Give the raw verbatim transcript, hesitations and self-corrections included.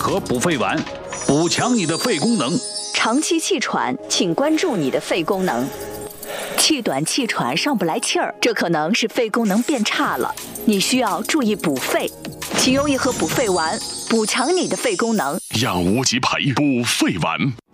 和补肺丸，补强你的肺功能。 长期气喘，请关注你的肺功能。气短气喘上不来气儿，这可能是肺功能变差了，你需要注意补肺，请用一盒补肺丸，补强你的肺功能。 养无极培补肺丸。